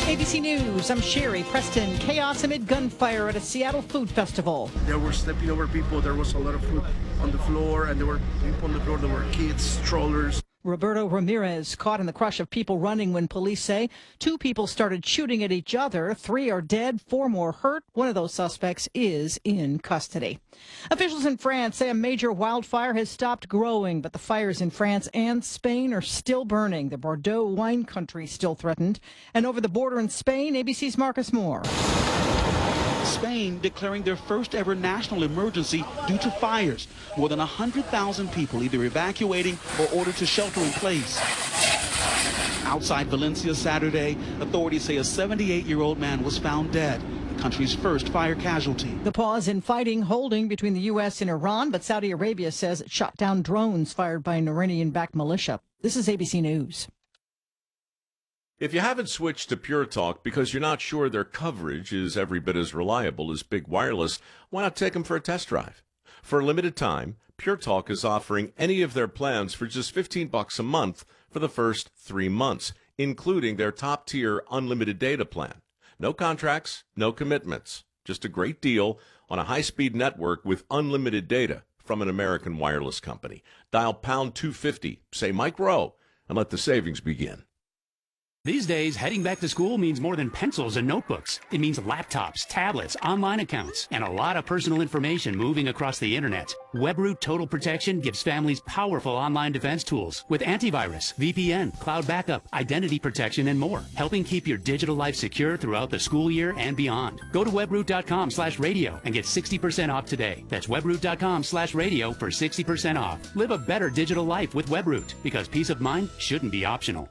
ABC News, I'm Sherry Preston. Chaos amid gunfire at a Seattle food festival. They were stepping over people. There was a lot of food on the floor, and there were people on the floor. There were kids, strollers. Roberto Ramirez caught in the crush of people running when police say 2 people started shooting at each other. 3 are dead, 4 more hurt. One of those suspects is in custody. Officials in France say a major wildfire has stopped growing, but the fires in France and Spain are still burning. The Bordeaux wine country still threatened. And over the border in Spain, ABC's Marcus Moore. Spain declaring their first ever national emergency due to fires. More than 100,000 people either evacuating or ordered to shelter in place. Outside Valencia Saturday, authorities say a 78-year-old man was found dead, the country's first fire casualty. The pause in fighting holding between the U.S. and Iran, but Saudi Arabia says it shot down drones fired by an Iranian-backed militia. This is ABC News. If you haven't switched to Pure Talk because you're not sure their coverage is every bit as reliable as Big Wireless, why not take them for a test drive? For a limited time, Pure Talk is offering any of their plans for just $15 a month for the first 3 months, including their top-tier unlimited data plan. No contracts, no commitments. Just a great deal on a high-speed network with unlimited data from an American wireless company. Dial pound 250, say Mike Rowe, and let the savings begin. These days, heading back to school means more than pencils and notebooks. It means laptops, tablets, online accounts, and a lot of personal information moving across the internet. WebRoot Total Protection gives families powerful online defense tools with antivirus, VPN, cloud backup, identity protection, and more, helping keep your digital life secure throughout the school year and beyond. Go to webroot.com/radio and get 60% off today. That's webroot.com/radio for 60% off. Live a better digital life with WebRoot, because peace of mind shouldn't be optional.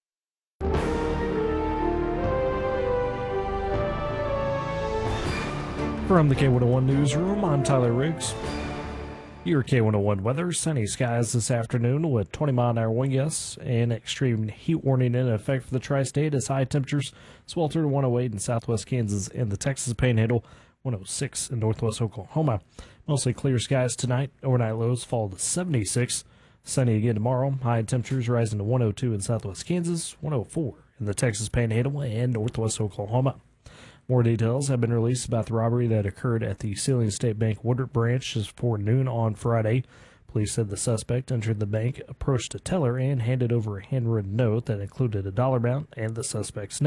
From the K101 Newsroom, I'm Tyler Riggs. Your K101 weather, sunny skies this afternoon with 20-mile-an-hour wind gusts and extreme heat warning in effect for the tri-state as high temperatures swelter to 108 in southwest Kansas and the Texas Panhandle, 106 in northwest Oklahoma. Mostly clear skies tonight. Overnight lows fall to 76. Sunny again tomorrow. High temperatures rising to 102 in southwest Kansas, 104 in the Texas Panhandle and northwest Oklahoma. More details have been released about the robbery that occurred at the Saline State Bank Woodard branch just before noon on Friday. Police said the suspect entered the bank, approached a teller, and handed over a handwritten note that included a dollar amount and the suspect's name.